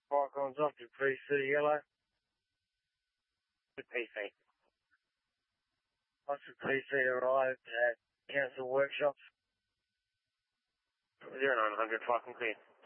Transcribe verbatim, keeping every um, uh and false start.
Icons off to P C Yellow. The P C. Lots of P C arrived at Council Workshops. zero nine hundred, fucking clear.